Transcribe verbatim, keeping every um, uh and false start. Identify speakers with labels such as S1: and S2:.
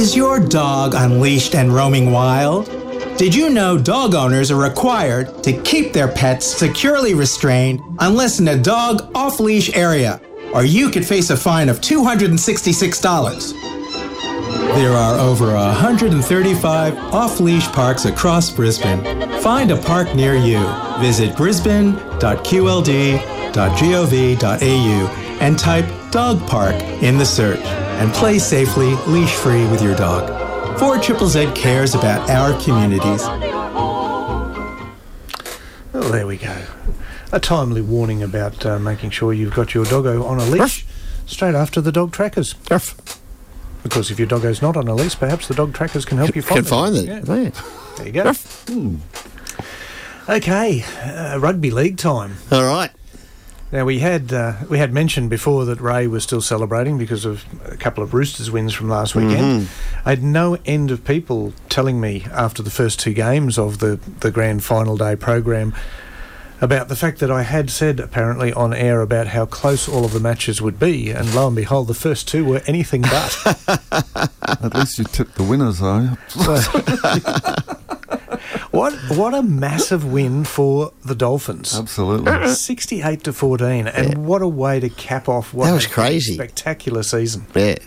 S1: Is your dog unleashed and roaming wild? Did you know dog owners are required to keep their pets securely restrained unless in a dog off-leash area, or you could face a fine of two hundred sixty-six dollars? There are over one hundred thirty-five off-leash parks across Brisbane. Find a park near you. Visit brisbane dot q l d dot gov dot a u and type dog park in the search and play safely, leash-free with your dog. four Z Z Z cares about our communities.
S2: Well, there we go. A timely warning about uh, making sure you've got your doggo on a leash Ruff. straight after the dog trackers.
S3: Ruff.
S2: Because if your doggo's not on a leash, perhaps the dog trackers can help you find
S3: can find it.
S2: Yeah.
S3: There.
S2: There you go.
S3: Hmm.
S2: Okay, uh, rugby league time.
S3: All right.
S2: Now, we had uh, we had mentioned before that Ray was still celebrating because of a couple of Roosters wins from last weekend. Mm-hmm. I had no end of people telling me after the first two games of the, the grand final day program about the fact that I had said, apparently, on air about how close all of the matches would be, and lo and behold, the first two were anything but.
S4: At least you tipped the winners, though.
S2: What what a massive win for the Dolphins.
S4: Absolutely.
S2: sixty-eight to fourteen, and
S3: Yeah.
S2: what a way to cap off what
S3: That was
S2: a
S3: crazy.
S2: spectacular season.
S3: Yeah.